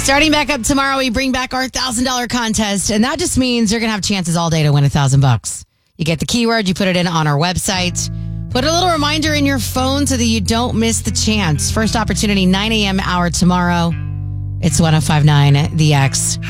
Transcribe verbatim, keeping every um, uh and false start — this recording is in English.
Starting back up tomorrow, we bring back our one thousand dollars contest, and that just means you're going to have chances all day to win one thousand bucks. You get the keyword, you put it in on our website. Put a little reminder in your phone so that you don't miss the chance. First opportunity, nine a.m. hour tomorrow. It's one oh five nine The X.